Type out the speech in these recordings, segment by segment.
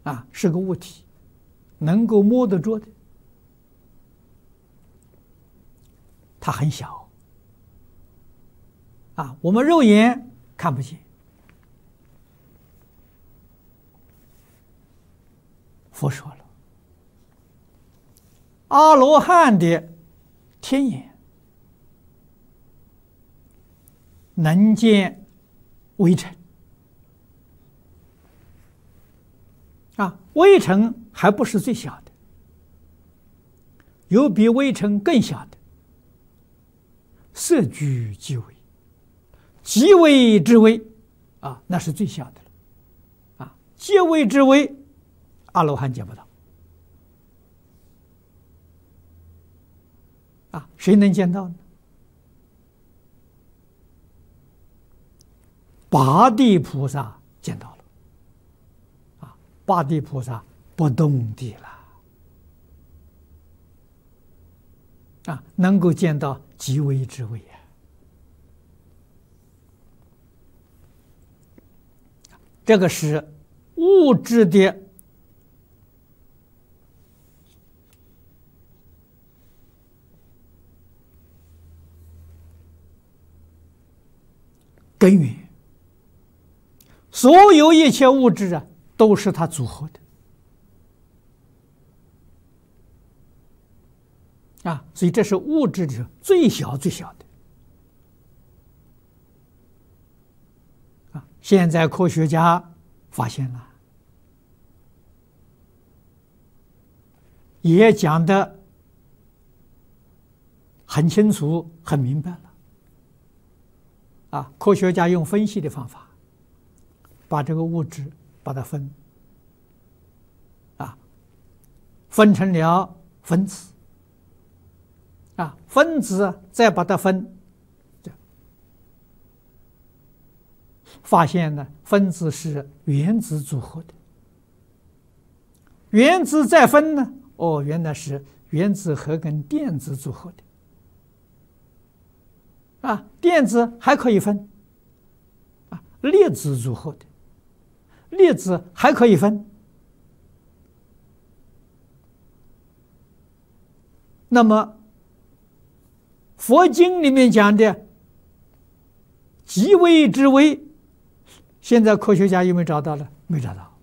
是个物体，能够摸得着的，它很小，我们肉眼看不见。佛说了，阿罗汉的天眼能见微尘，微尘还不是最小的，有比微尘更小的，色聚即微，极微之微，那是最小的了，极微之微，阿罗汉见不到，谁能见到呢？八地菩萨见到了，八地菩萨不动地了，能够见到极微之微这个是物质的根源。所有一切物质都是它组合的，所以这是物质的最小最小的，现在科学家发现了，也讲得很清楚很明白了，科学家用分析的方法把这个物质把它分成了分子，分子再把它发现呢，分子是原子组合的，原子再分呢，原来是原子核跟电子组合的，电子还可以分，粒子组合的，粒子还可以分。那么佛经里面讲的极微之微，现在科学家有没有找到了？没找到。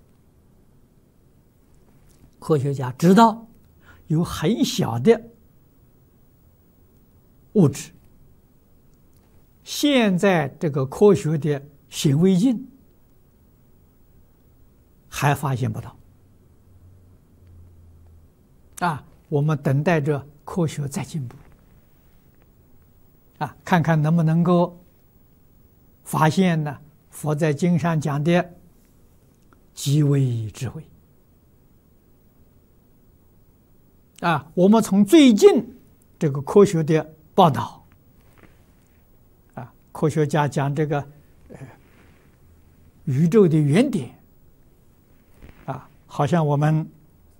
科学家知道有很小的物质，现在这个科学的显微镜还发现不到，我们等待着科学再进步，看看能不能够发现呢佛在经上讲的极微之微。我们从最近这个科学的报道，科学家讲这个宇宙的原点，好像我们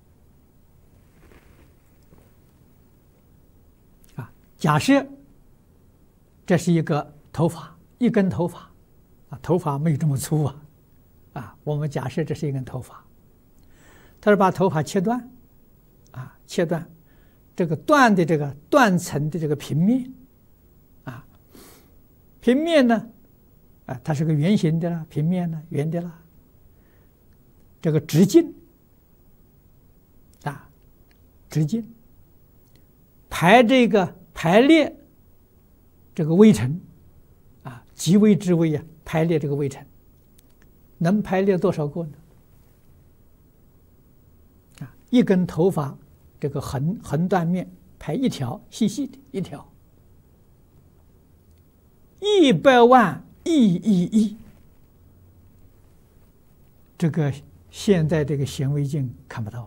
假设这是一个头发，一根头发，头发没有这么粗我们假设这是一根头发，他是把头发切断，切断这个断的这个断层的这个平面，平面呢，它是个圆形的啦，平面呢圆的啦，这个直径，直径排列这个微尘，极微之微排列这个微尘，能排列多少个呢？一根头发这个横断面排一条细细的一条，100万亿，这个现在这个显微镜看不到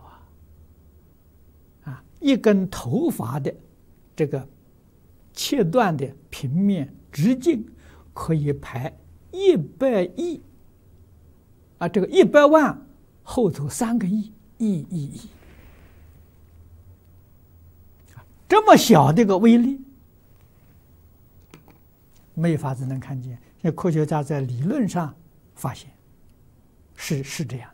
一根头发的这个切断的平面直径可以排100亿，这个100万后头3个亿，亿，这么小的一个微粒，没法子能看见。科学家在理论上发现是这样